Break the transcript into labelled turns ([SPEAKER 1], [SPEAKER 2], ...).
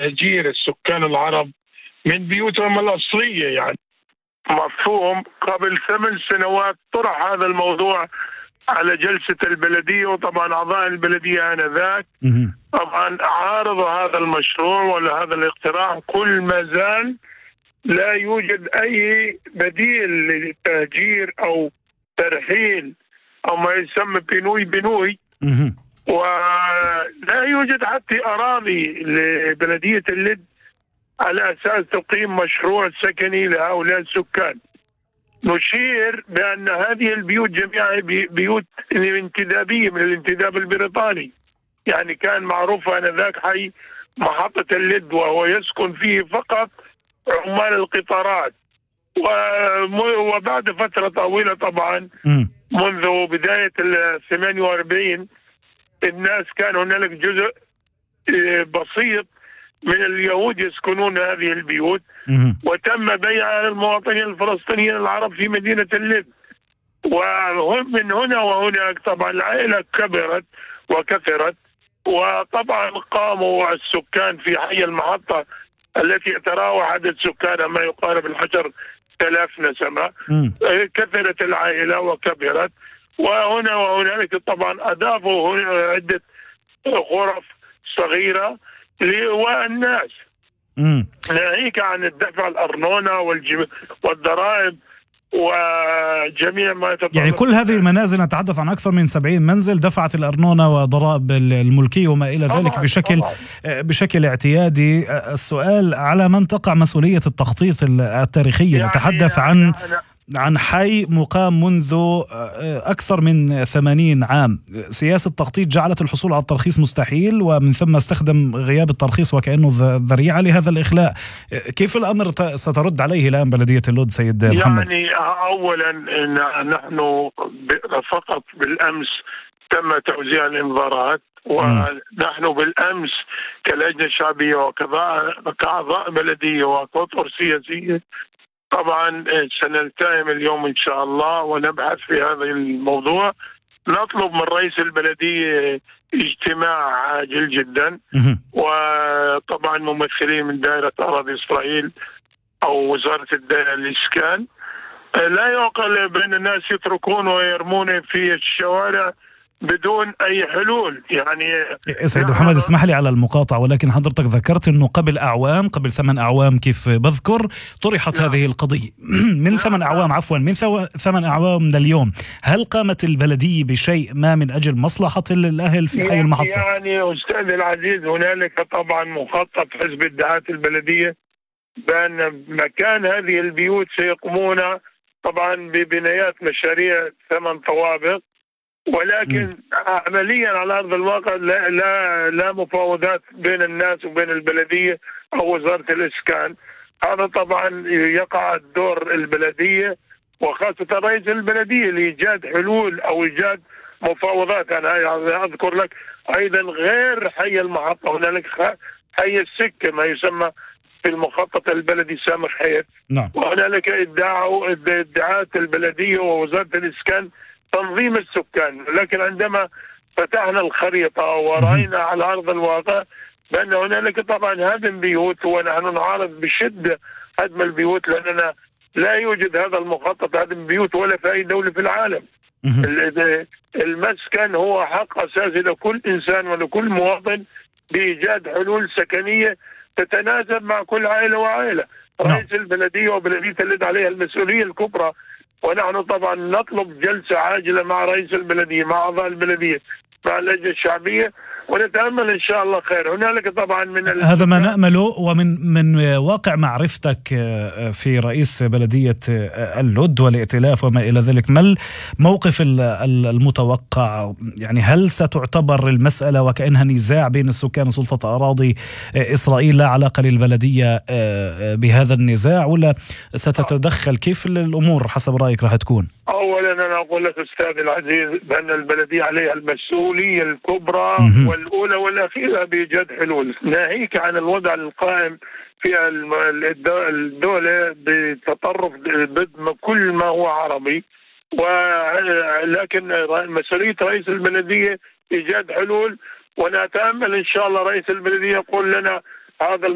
[SPEAKER 1] تهجير السكان العرب من بيوتهم الأصلية. يعني مفهوم قبل 8 سنوات طرح هذا الموضوع على جلسة البلدية، وطبعا أعضاء البلدية آنذاك طبعا عارضوا هذا المشروع ولا هذا الاقتراح. كل ما زال لا يوجد أي بديل للتهجير أو ترحيل أو ما يسمى بنوي ولا يوجد حتى أراضي لبلدية اللد على أساس تقيم مشروع سكني لهؤلاء السكان. نشير بأن هذه البيوت جميعها بيوت انتدابية من الانتداب البريطاني، يعني كان معروف آنذاك حي محطة اللد وهو يسكن فيه فقط عمال القطارات. وبعد فترة طويلة طبعا منذ بداية 48 الناس كان هنالك جزء بسيط من اليهود يسكنون هذه البيوت، وتم بيعها للمواطنين الفلسطينيين العرب في مدينة اللد. ومن هنا وهناك طبعا العائلة كبرت وكثرت، وطبعا قاموا السكان في حي المحطة التي يتراوح عدد سكانها ما يقارب 10,000 نسمة. كثرت العائلة وكبرت، وهنا وهنالك طبعا أضافوا عدة غرف صغيرة للناس ناهيك عن الدفع الأرنونة والضرائب وجميع ما يتطلب.
[SPEAKER 2] يعني كل هذه المنازل نتحدث عن أكثر من 70 منزل دفعت الأرنونة وضرائب الملكية وما إلى ذلك بشكل اعتيادي. السؤال على من تقع مسؤولية التخطيط التاريخي؟ يعني نتحدث عن حي مقام منذ أكثر من 80 عام. سياسة التخطيط جعلت الحصول على الترخيص مستحيل، ومن ثم استخدم غياب الترخيص وكأنه ذريعة لهذا الإخلاء. كيف الأمر سترد عليه الآن بلدية اللد سيد محمد؟
[SPEAKER 1] يعني أولا نحن فقط بالأمس تم توزيع الإنذارات، ونحن بالأمس كلجنة شعبية وكأعضاء بلدية وكأطر سياسية طبعا سنلتئم اليوم إن شاء الله ونبحث في هذا الموضوع. نطلب من رئيس البلدية اجتماع عاجل جدا، وطبعا ممثلين من دائرة أراضي إسرائيل أو وزارة الإسكان. لا يعقل بأن الناس يتركون ويرمون في الشوارع بدون أي حلول. يعني
[SPEAKER 2] سيد محمد اسمح لي على المقاطعة، ولكن حضرتك ذكرت أنه قبل 8 أعوام كيف بذكر طرحت هذه القضية من 8 أعوام من 8 أعوام من اليوم. هل قامت البلدية بشيء ما من أجل مصلحة الأهل في حي المحطة؟
[SPEAKER 1] يعني أستاذ العزيز هنالك طبعا مخطط حزب ادعاء البلدية بأن مكان هذه البيوت سيقومون طبعا ببنايات مشاريع 8 طوابق، ولكن عمليا على أرض الواقع لا مفاوضات بين الناس وبين البلدية أو وزارة الإسكان. هذا طبعا يقع الدور البلدية وخاصة رئيس البلدية لإيجاد حلول أو إيجاد مفاوضات. أنا أذكر لك أيضا غير حي المحطة هنالك حي السكة ما يسمى في المخطط البلدي سامح حيث، وهنالك ادعاءات البلدية ووزارة الإسكان تنظيم السكان. لكن عندما فتحنا الخريطة ورأينا على أرض الواقع بأن هنالك طبعا هدم بيوت، ونحن نعارض بشدة هدم البيوت لأننا لا يوجد هذا المخطط هدم بيوت ولا في أي دولة في العالم. المسكن هو حق أساسي لكل إنسان ولكل مواطن بإيجاد حلول سكنية تتناسب مع كل عائلة وعائلة. رئيس البلدية وبلدية اللد عليها المسؤولية الكبرى، ونحن طبعا نطلب جلسة عاجلة مع رئيس البلدية مع أعضاء البلدية مع اللجنة الشعبية، ونتأمل إن شاء الله خير. هنالك طبعا
[SPEAKER 2] هذا ما نأمله. ومن واقع معرفتك في رئيس بلدية اللد والائتلاف وما إلى ذلك، ما الموقف المتوقع؟ يعني هل ستعتبر المسألة وكأنها نزاع بين السكان وسلطة أراضي إسرائيل لا علاقة للبلدية بهذا النزاع، ولا ستتدخل؟ كيف الأمور حسب رأيك راح تكون؟
[SPEAKER 1] أولا أنا أقول لك أستاذ العزيز بأن البلدية عليها المسؤولية الكبرى والأولى والأخيرة بإيجاد حلول ناهيك عن الوضع القائم في الدولة بتطرف ضد كل ما هو عربي. ولكن مسؤولية رئيس البلدية إيجاد حلول، ونتأمل إن شاء الله رئيس البلدية يقول لنا هذا